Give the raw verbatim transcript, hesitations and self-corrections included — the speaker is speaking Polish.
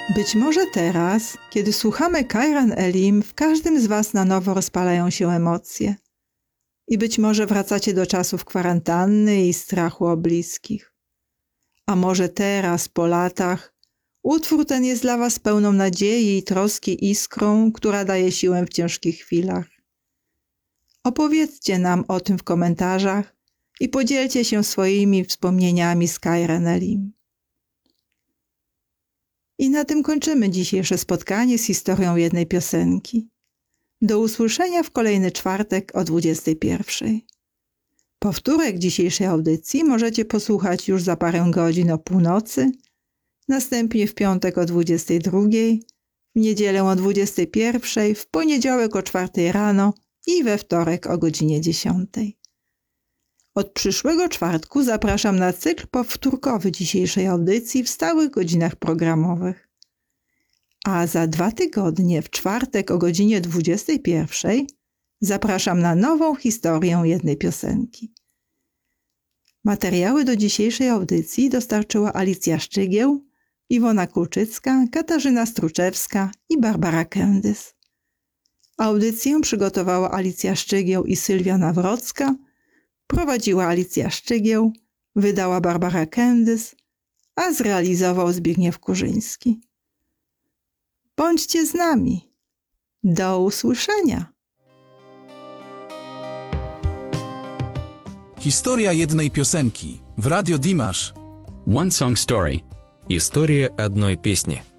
Być może teraz, kiedy słuchamy Kairan Elim, w każdym z was na nowo rozpalają się emocje. I być może wracacie do czasów kwarantanny i strachu o bliskich. A może teraz, po latach, utwór ten jest dla was pełną nadziei i troski iskrą, która daje siłę w ciężkich chwilach. Opowiedzcie nam o tym w komentarzach i podzielcie się swoimi wspomnieniami z Kairan Elim. I na tym kończymy dzisiejsze spotkanie z historią jednej piosenki. Do usłyszenia w kolejny czwartek o dwudziestej pierwszej. Powtórek dzisiejszej audycji możecie posłuchać już za parę godzin o północy, następnie w piątek o dwudziestej drugiej, w niedzielę o dwudziestej pierwszej, w poniedziałek o czwartej rano i we wtorek o godzinie dziesiątej. Od przyszłego czwartku zapraszam na cykl powtórkowy dzisiejszej audycji w stałych godzinach programowych. A za dwa tygodnie, w czwartek o godzinie dwudziestej pierwszej, zapraszam na nową historię jednej piosenki. Materiały do dzisiejszej audycji dostarczyła Alicja Szczygieł, Iwona Kulczycka, Katarzyna Struczewska i Barbara Kendys. Audycję przygotowała Alicja Szczygieł i Sylwia Nawrocka, prowadziła Alicja Szczygieł, wydała Barbara Kendys, a zrealizował Zbigniew Kurzyński. Bądźcie z nami. Do usłyszenia. Historia jednej piosenki w Radio Dimash. One Song Story. История одной песни.